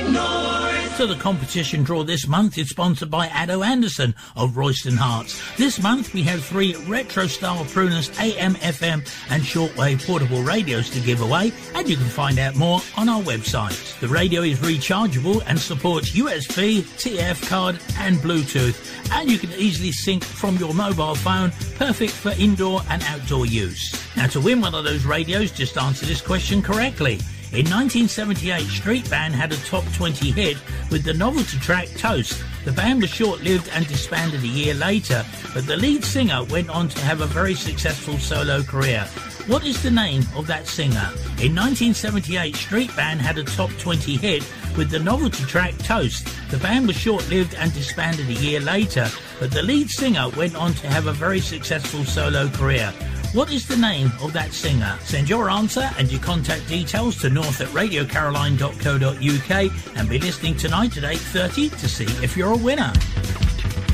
North. So the competition draw this month is sponsored by Addo Anderson of Royston Hearts. This month we have 3 retro-style Prunus AM, FM and shortwave portable radios to give away, and you can find out more on our website. The radio is rechargeable and supports USB, TF card and Bluetooth, and you can easily sync from your mobile phone, perfect for indoor and outdoor use. Now to win one of those radios, just answer this question correctly. In 1978, Street Band had a top 20 hit with the novelty track Toast. The band was short-lived and disbanded a year later, but the lead singer went on to have a very successful solo career. What is the name of that singer? In 1978, Street Band had a top 20 hit with the novelty track Toast. The band was short-lived and disbanded a year later, but the lead singer went on to have a very successful solo career. What is the name of that singer? Send your answer and your contact details to north@radiocaroline.co.uk and be listening tonight at 8:30 to see if you're a winner.